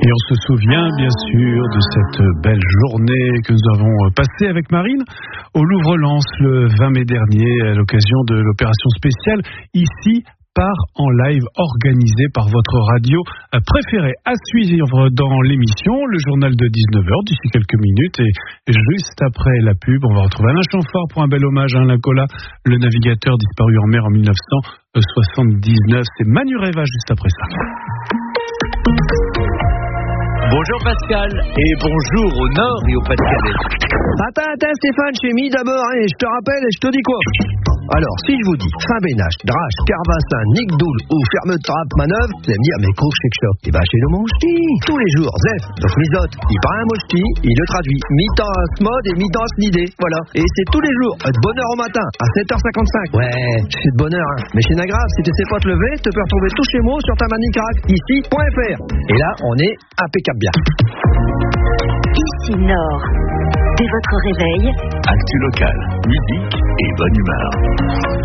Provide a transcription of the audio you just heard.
Et on se souvient bien sûr de cette belle journée que nous avons passée avec Marine au Louvre-Lens le 20 mai dernier à l'occasion de l'opération spéciale Ici part en live organisée par votre radio préférée. À suivre dans l'émission, le journal de 19h d'ici quelques minutes et juste après la pub, on va retrouver Alain Chamfort pour un bel hommage à Alain Colas, le navigateur disparu en mer en 1979. C'est Manureva juste après ça. Bonjour Pascal et bonjour au Nord et au Pas-de-Calais. Attends Stéphane, je suis mis d'abord et je te rappelle et je te dis quoi. Alors, si je vous dis Fain-Bénache, Drache, Carvassin, Nick Doul ou Ferme Trappe Manœuvre, vous allez me dire, mais cours chez que ça. Et bah, chez le Monch'ti. Tous les jours, Zef, donc Misote, il parle un Monch'ti, il le traduit. Mi-temps à ce mode et mi-temps à cette idée. Voilà. Et c'est tous les jours, de bonne heure au matin, à 7h55. Ouais, c'est de bonne heure, hein. Mais chez Nagrave, si tu sais pas te lever, tu peux retrouver tous chez moi sur ta manicrac, ici.fr. Et là, on est impeccable bien. Ici Nord. Dès votre réveil, Actu local, musique et bonne humeur.